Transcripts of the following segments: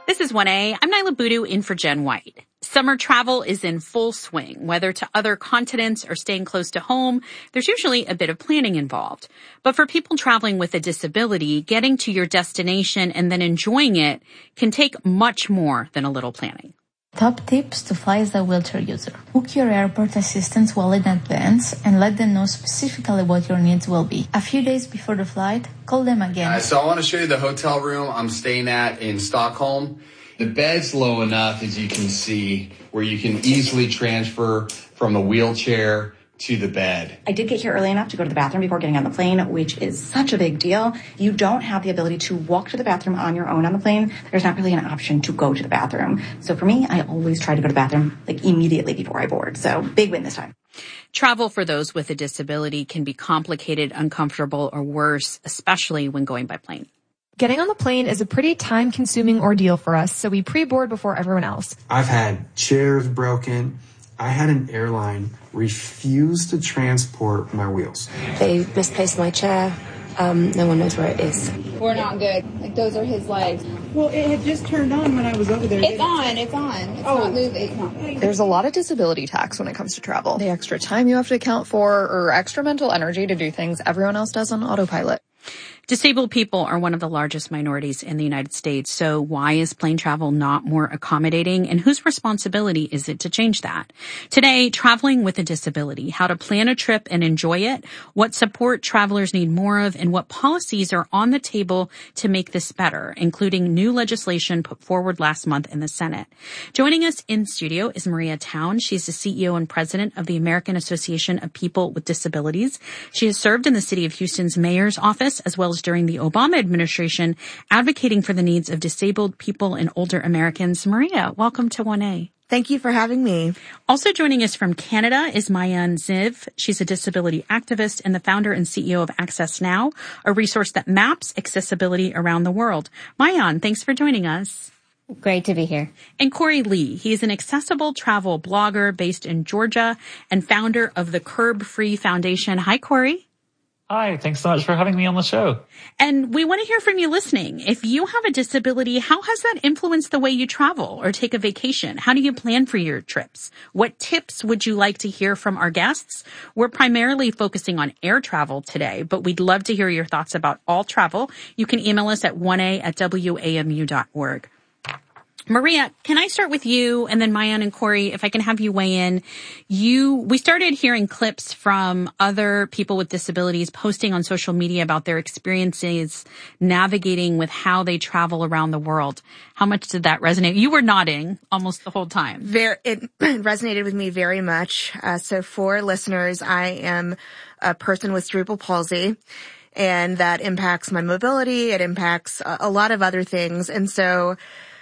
This is 1A. I'm Nyla Boodoo in for Jen White. Summer travel is in full swing. Whether to other continents or staying close to home, there's usually a bit of planning involved. But for people traveling with a disability, getting to your destination and then enjoying it can take much more than a little planning. Top tips to fly as a wheelchair user. Book your airport assistance well in advance and let them know specifically what your needs will be. A few days before the flight, call them again. So I want to show you the hotel room I'm staying at in Stockholm. The bed's low enough, as you can see, where you can easily transfer from the wheelchair to the bed. I did get here early enough to go to the bathroom before getting on the plane, which is such a big deal. You don't have the ability to walk to the bathroom on your own on the plane. There's not really an option to go to the bathroom. So for me, I always try to go to the bathroom immediately before I board. So big win this time. Travel for those with a disability can be complicated, uncomfortable, or worse, especially when going by plane. Getting on the plane is a pretty time-consuming ordeal for us, so we pre-board before everyone else. I've had chairs broken. I had an airline refuse to transport my wheels. They misplaced my chair. No one knows where it is. We're not good. Those are his legs. Well, it had just turned on when I was over there. It's on. It's not moving. There's a lot of disability tax when it comes to travel. The extra time you have to account for or extra mental energy to do things everyone else does on autopilot. Disabled people are one of the largest minorities in the United States. So why is plane travel not more accommodating? And whose responsibility is it to change that? Today, traveling with a disability, how to plan a trip and enjoy it, what support travelers need more of, and what policies are on the table to make this better, including new legislation put forward last month in the Senate. Joining us in studio is Maria Town. She's the CEO and president of the American Association of People with Disabilities. She has served in the city of Houston's mayor's office as well as during the Obama administration, advocating for the needs of disabled people and older Americans. Maria, welcome to 1A. Thank you for having me. Also joining us from Canada is Maayan Ziv. She's a disability activist and the founder and CEO of Access Now, a resource that maps accessibility around the world. Maayan, thanks for joining us. Great to be here. And Corey Lee. He's an accessible travel blogger based in Georgia and founder of the Curb Free Foundation. Hi, Corey. Hi, thanks so much for having me on the show. And we want to hear from you listening. If you have a disability, how has that influenced the way you travel or take a vacation? How do you plan for your trips? What tips would you like to hear from our guests? We're primarily focusing on air travel today, but we'd love to hear your thoughts about all travel. You can email us at 1a@wamu.org. Maria, can I start with you and then Maayan and Corey, if I can have you weigh in. We started hearing clips from other people with disabilities posting on social media about their experiences navigating with how they travel around the world. How much did that resonate? You were nodding almost the whole time. It resonated with me very much. So for listeners, I am a person with cerebral palsy, and that impacts my mobility. It impacts a lot of other things. And so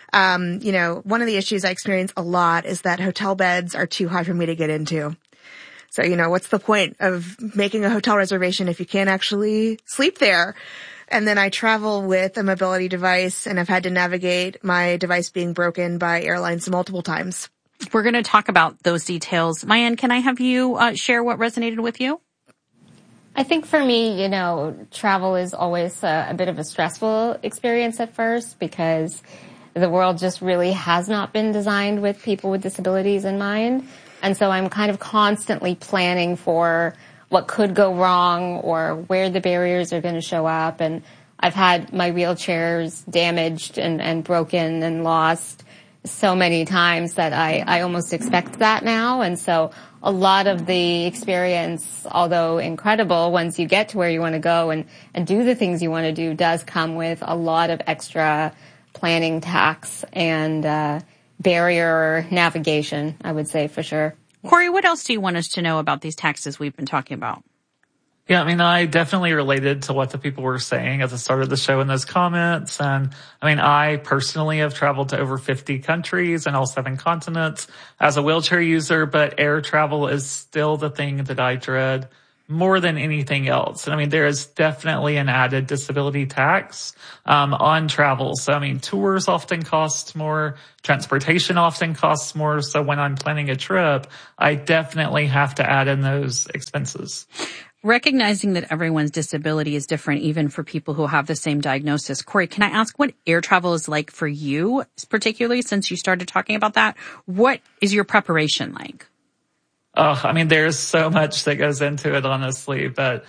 one of the issues I experience a lot is that hotel beds are too high for me to get into. So, what's the point of making a hotel reservation if you can't actually sleep there? And then I travel with a mobility device, and I've had to navigate my device being broken by airlines multiple times. We're going to talk about those details. Maayan, can I have you share what resonated with you? I think for me, travel is always a bit of a stressful experience at first because the world just really has not been designed with people with disabilities in mind. And so I'm kind of constantly planning for what could go wrong or where the barriers are going to show up. And I've had my wheelchairs damaged and broken and lost so many times that I almost expect that now. And so a lot of the experience, although incredible, once you get to where you want to go and do the things you want to do, does come with a lot of extra planning tax and barrier navigation, I would say, for sure. Corey, what else do you want us to know about these taxes we've been talking about? Yeah, I definitely related to what the people were saying at the start of the show in those comments. And I personally have traveled to over 50 countries and all 7 continents as a wheelchair user, but air travel is still the thing that I dread more than anything else. And there is definitely an added disability tax on travel. So tours often cost more, transportation often costs more. So when I'm planning a trip, I definitely have to add in those expenses. Recognizing that everyone's disability is different, even for people who have the same diagnosis. Corey, can I ask what air travel is like for you, particularly since you started talking about that? What is your preparation like? Oh, I mean, there's so much that goes into it, honestly. But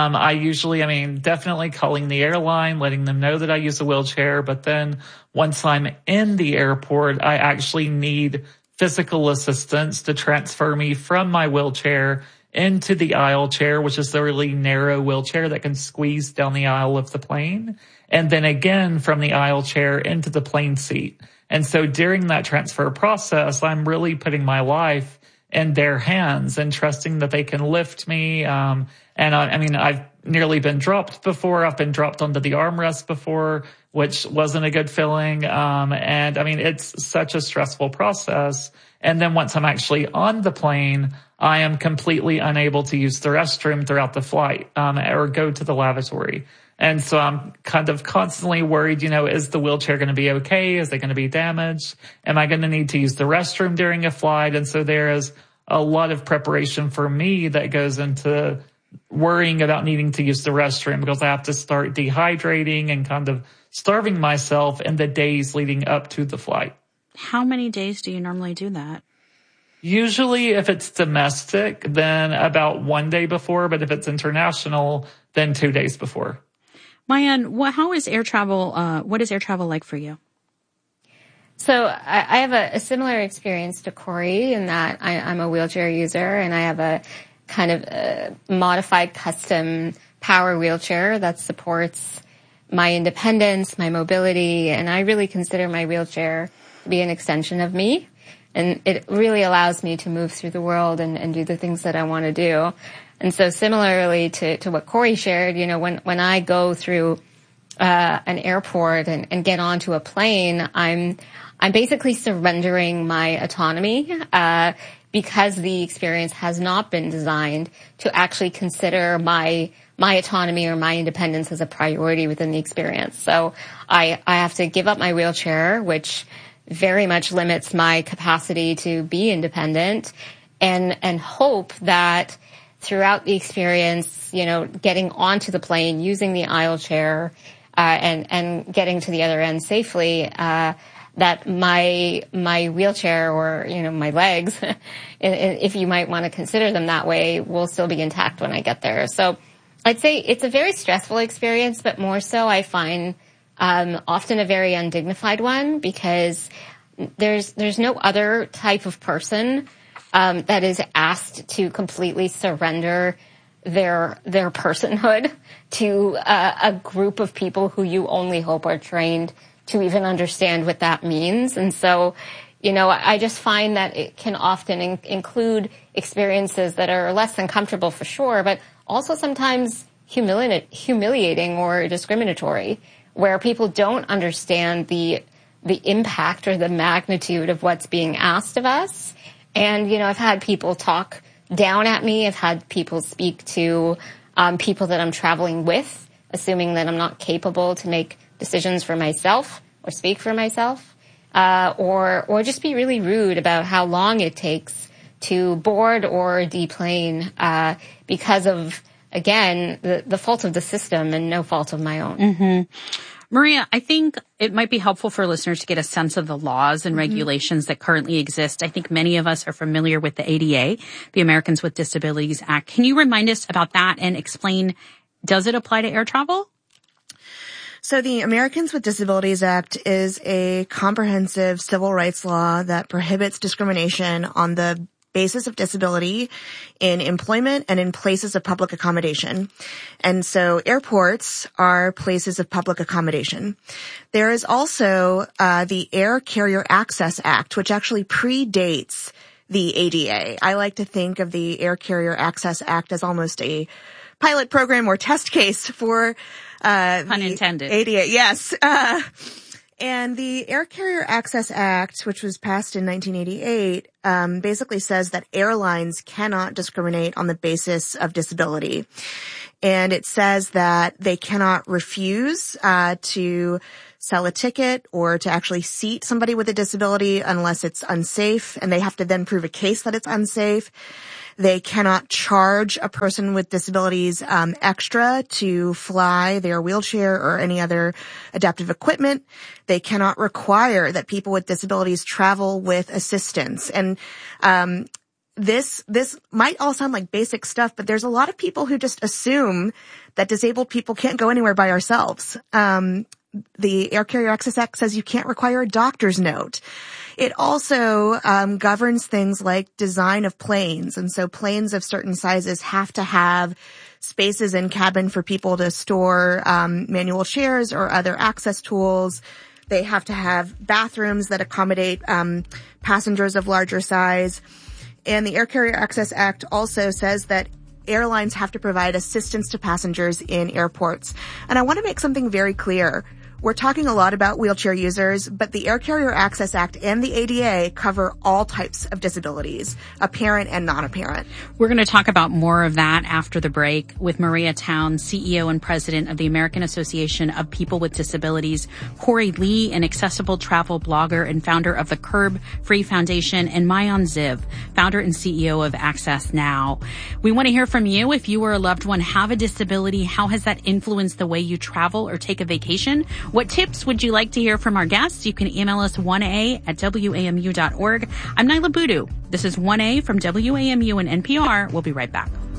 definitely calling the airline, letting them know that I use a wheelchair. But then once I'm in the airport, I actually need physical assistance to transfer me from my wheelchair into the aisle chair, which is the really narrow wheelchair that can squeeze down the aisle of the plane. And then again, from the aisle chair into the plane seat. And so during that transfer process, I'm really putting my life in their hands and trusting that they can lift me. I've nearly been dropped before. I've been dropped onto the armrest before, which wasn't a good feeling. It's such a stressful process. And then once I'm actually on the plane, I am completely unable to use the restroom throughout the flight, or go to the lavatory. And so I'm kind of constantly worried, is the wheelchair going to be okay? Is it going to be damaged? Am I going to need to use the restroom during a flight? And so there is a lot of preparation for me that goes into worrying about needing to use the restroom, because I have to start dehydrating and kind of starving myself in the days leading up to the flight. How many days do you normally do that? Usually if it's domestic, then about 1 day before, but if it's international, then 2 days before. Maayan, how is air travel, what is air travel like for you? So I have a similar experience to Corey in that I'm a wheelchair user, and I have a kind of modified custom power wheelchair that supports my independence, my mobility, and I really consider my wheelchair to be an extension of me. And it really allows me to move through the world and do the things that I want to do. And so similarly to what Corey shared, when I go through an airport and get onto a plane, I'm basically surrendering my autonomy, because the experience has not been designed to actually consider my autonomy or my independence as a priority within the experience. So I have to give up my wheelchair, which very much limits my capacity to be independent, and hope that throughout the experience, getting onto the plane, using the aisle chair, and getting to the other end safely, that my wheelchair or, my legs, if you might want to consider them that way, will still be intact when I get there. So I'd say it's a very stressful experience, but more so I find often a very undignified one, because there's no other type of person that is asked to completely surrender their personhood to a group of people who you only hope are trained to even understand what that means. And so, I just find that it can often include experiences that are less than comfortable for sure, but also sometimes humiliating or discriminatory, where people don't understand the impact or the magnitude of what's being asked of us. And, I've had people talk down at me. I've had people speak to people that I'm traveling with, assuming that I'm not capable to make decisions for myself or speak for myself, or just be really rude about how long it takes to board or deplane, because of, again, the fault of the system and no fault of my own. Mm-hmm. Maria, I think it might be helpful for listeners to get a sense of the laws and regulations that currently exist. I think many of us are familiar with the ADA, the Americans with Disabilities Act. Can you remind us about that and explain, does it apply to air travel? So the Americans with Disabilities Act is a comprehensive civil rights law that prohibits discrimination on the basis of disability in employment and in places of public accommodation. And so airports are places of public accommodation. There is also the Air Carrier Access Act, which actually predates the ADA. I like to think of the Air Carrier Access Act as almost a pilot program or test case for pun intended. ADA. Yes. And the Air Carrier Access Act, which was passed in 1988, basically says that airlines cannot discriminate on the basis of disability. And it says that they cannot refuse to sell a ticket or to actually seat somebody with a disability unless it's unsafe, and they have to then prove a case that it's unsafe. They cannot charge a person with disabilities extra to fly their wheelchair or any other adaptive equipment. They cannot require that people with disabilities travel with assistance. And this might all sound like basic stuff, but there's a lot of people who just assume that disabled people can't go anywhere by ourselves. The Air Carrier Access Act says you can't require a doctor's note. It also governs things like design of planes. And so planes of certain sizes have to have spaces in cabin for people to store manual chairs or other access tools. They have to have bathrooms that accommodate passengers of larger size. And the Air Carrier Access Act also says that airlines have to provide assistance to passengers in airports. And I want to make something very clear. We're talking a lot about wheelchair users, but the Air Carrier Access Act and the ADA cover all types of disabilities, apparent and non-apparent. We're going to talk about more of that after the break with Maria Town, CEO and president of the American Association of People with Disabilities, Corey Lee, an accessible travel blogger and founder of the Curb Free Foundation, and Maayan Ziv, founder and CEO of Access Now. We want to hear from you. If you or a loved one have a disability, how has that influenced the way you travel or take a vacation? What tips would you like to hear from our guests? You can email us 1a@wamu.org. I'm Nyla Boodoo. This is 1A from WAMU and NPR. We'll be right back.